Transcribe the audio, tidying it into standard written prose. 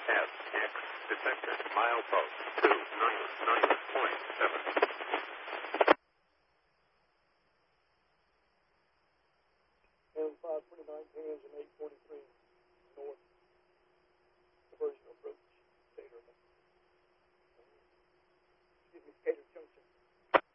SX detected. Milepost 299.7. 529 hands and 843 north.